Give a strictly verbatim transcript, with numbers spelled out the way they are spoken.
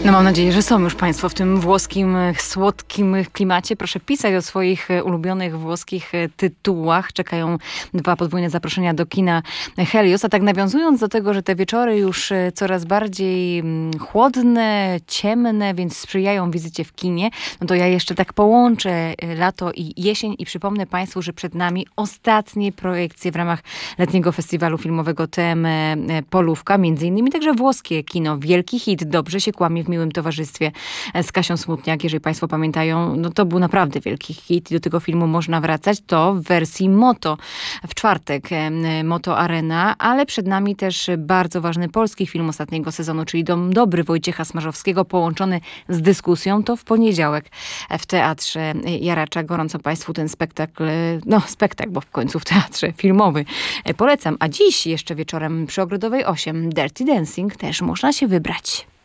No mam nadzieję, że są już Państwo w tym włoskim, słodkim klimacie. Proszę pisać o swoich ulubionych włoskich tytułach. Czekają dwa podwójne zaproszenia do kina Helios. A tak nawiązując do tego, że te wieczory już coraz bardziej chłodne, ciemne, więc sprzyjają wizycie w kinie, no to ja jeszcze tak połączę lato i jesień i przypomnę Państwu, że przed nami ostatnie projekcje w ramach letniego festiwalu filmowego T M Polówka. Między innymi także włoskie kino. Wielki hit, Dobrze się kłamie w miłym towarzystwie z Kasią Smutniak. Jeżeli Państwo pamiętają, no to był naprawdę wielki hit i do tego filmu można wracać. To w wersji Moto w czwartek Moto Arena, ale przed nami też bardzo ważny polski film ostatniego sezonu, czyli Dom Dobry Wojciecha Smarzowskiego, połączony z dyskusją. To w poniedziałek w Teatrze Jaracza. Gorąco Państwu ten spektakl, no spektakl, bo w końcu w teatrze filmowy polecam. A dziś jeszcze wieczorem przy Ogrodowej osiem Dirty Dancing też można się wybrać.